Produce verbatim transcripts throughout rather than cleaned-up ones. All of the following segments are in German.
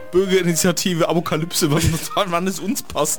Bürgerinitiative Apokalypse, wann, wann es uns passt.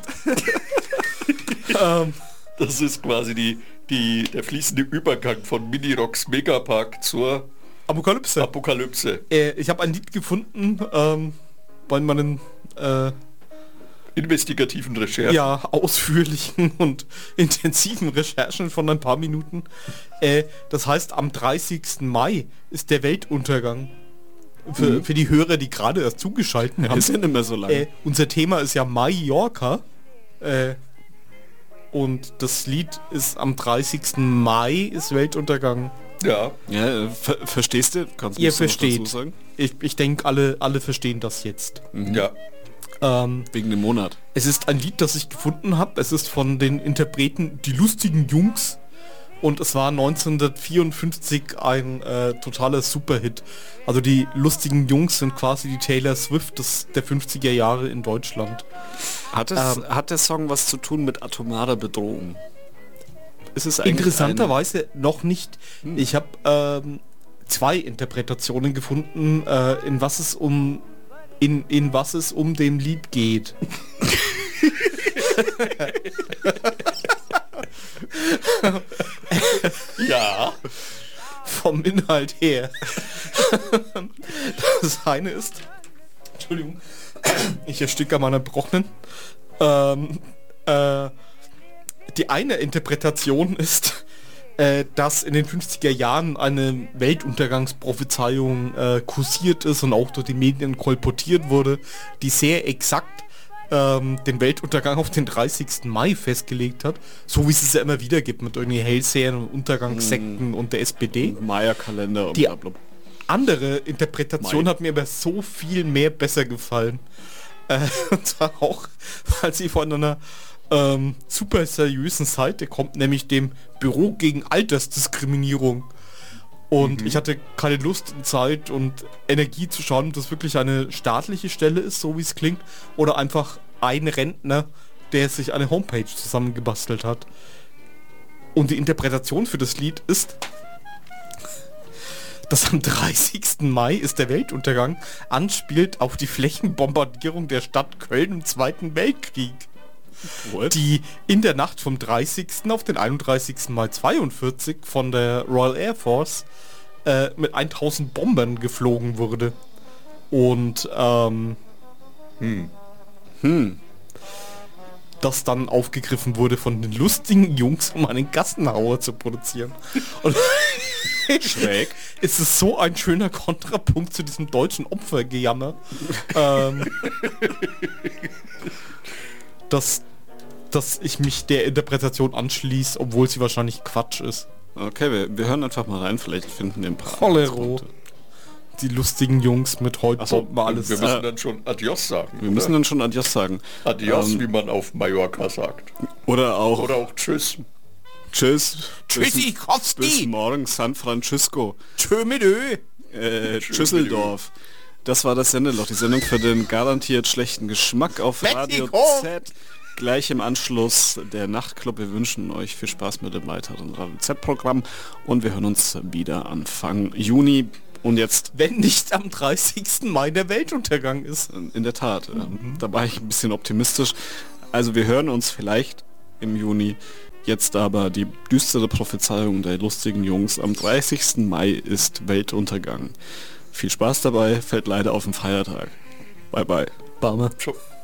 ähm, das ist quasi die, die, der fließende Übergang von Mini-Rocks Megapark zur Apokalypse. Apokalypse. Äh, ich habe ein Lied gefunden ähm, bei meinen äh, investigativen Recherchen. Ja, ausführlichen und intensiven Recherchen von ein paar Minuten. Äh, das heißt, am dreißigsten Mai ist der Weltuntergang. Für, mhm. für die Hörer, die gerade erst zugeschaltet haben. Ist ja nicht mehr so lange. Äh, unser Thema ist ja Mallorca. Äh, und das Lied ist am dreißigsten Mai ist Weltuntergang. Ja. Ja, ver verstehst du? Kannst du Ihr versteht. Sagen? Ich, ich denke, alle, alle verstehen das jetzt. Mhm. Ja. Ähm, Wegen dem Monat. Es ist ein Lied, das ich gefunden habe. Es ist von den Interpreten Die Lustigen Jungs. Und es war neunzehnhundertvierundfünfzig ein äh, totaler Superhit. Also die Lustigen Jungs sind quasi die Taylor Swift des, der fünfziger Jahre in Deutschland. Hat, es, ähm, hat der Song was zu tun mit atomarer Bedrohung? Ist es interessanterweise noch nicht. Hm. Ich habe ähm, zwei Interpretationen gefunden, äh, in was es um in, in was es um dem Lied geht. Ja. Vom Inhalt her. Das eine ist, Entschuldigung, ich ersticke an meiner Brochnen. Ähm, äh, die eine Interpretation ist, äh, dass in den fünfziger Jahren eine Weltuntergangsprophezeiung äh, kursiert ist und auch durch die Medien kolportiert wurde, die sehr exakt ähm, den Weltuntergang auf den dreißigsten Mai festgelegt hat, so wie es es ja immer wieder gibt mit irgendwie Hellsehern und Untergangssekten mm. und der S P D. Maya-Kalender und die blablabla. Andere Interpretation Mai. Hat mir aber so viel mehr besser gefallen. Äh, und zwar auch, weil sie von einer ähm, super seriösen Seite kommt, nämlich dem Büro gegen Altersdiskriminierung. Und mhm. ich hatte keine Lust, Zeit und Energie zu schauen, ob das wirklich eine staatliche Stelle ist, so wie es klingt, oder einfach ein Rentner, der sich eine Homepage zusammengebastelt hat. Und die Interpretation für das Lied ist, dass am dreißigsten Mai ist der Weltuntergang, anspielt auf die Flächenbombardierung der Stadt Köln im Zweiten Weltkrieg. What? Die in der Nacht vom dreißigsten auf den einunddreißigsten Mai zweiundvierzig von der Royal Air Force äh, mit tausend Bombern geflogen wurde. Und ähm, hm. Hm. das dann aufgegriffen wurde von den lustigen Jungs, um einen Gassenhauer zu produzieren. Und schräg. Es ist so ein schöner Kontrapunkt zu diesem deutschen Opfergejammer. ähm, dass, dass ich mich der Interpretation anschließe, obwohl sie wahrscheinlich Quatsch ist. Okay, wir, wir hören einfach mal rein, vielleicht finden wir ein paar. Cholero. Die lustigen Jungs mit heute so, alles. Wir müssen dann schon Adios sagen. Wir oder? müssen dann schon Adios sagen. Adios, ähm, wie man auf Mallorca sagt. Oder auch. Oder auch Tschüss. Tschüss. Tschüssi, Kosti. Bis morgen, San Francisco. Tschö mit Ö. Äh, Düsseldorf. Das war das Sendeloch, die Sendung für den garantiert schlechten Geschmack auf Radio Z. Gleich im Anschluss der Nachtclub. Wir wünschen euch viel Spaß mit dem weiteren Radio Z-Programm und wir hören uns wieder Anfang Juni. Und jetzt... Wenn nicht am dreißigsten Mai der Weltuntergang ist. In der Tat. Mhm. Da war ich ein bisschen optimistisch. Also wir hören uns vielleicht im Juni. Jetzt aber die düstere Prophezeiung der lustigen Jungs. Am dreißigsten Mai ist Weltuntergang. Viel Spaß dabei, fällt leider auf den Feiertag. Bye bye. Baume. Ciao.